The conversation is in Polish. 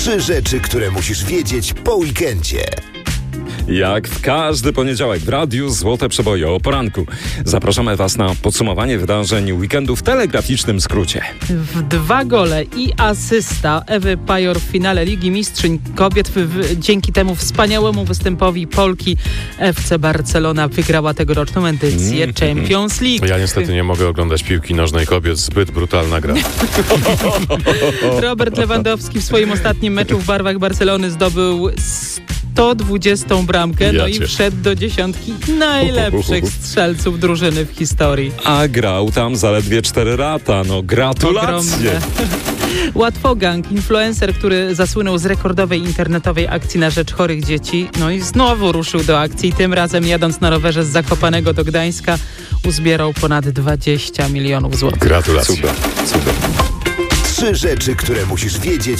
3 rzeczy, które musisz wiedzieć po weekendzie. Jak w każdy poniedziałek w radiu Złote Przeboje o poranku. Zapraszamy Was na podsumowanie wydarzeń weekendu w telegraficznym skrócie. W 2 gole i asysta Ewy Pajor w finale Ligi Mistrzyń Kobiet. Dzięki temu wspaniałemu występowi Polki FC Barcelona wygrała tegoroczną edycję Champions League. Ja niestety nie mogę oglądać piłki nożnej kobiet, zbyt brutalna gra. Robert Lewandowski w swoim ostatnim meczu w barwach Barcelony zdobył 120 bramkę, no i wszedł do 10 najlepszych strzelców drużyny w historii. A grał tam zaledwie 4 lata. No gratulacje! Łatwogang, influencer, który zasłynął z rekordowej internetowej akcji na rzecz chorych dzieci, no i znowu ruszył do akcji. Tym razem jadąc na rowerze z Zakopanego do Gdańska uzbierał ponad 20 milionów złotych. Gratulacje. Super. 3 rzeczy, które musisz wiedzieć